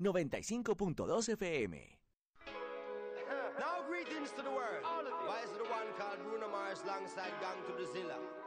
95.2 FM. Now greetings to the world. Why is it the one called Bruno Mars alongside Gang to the Zilla?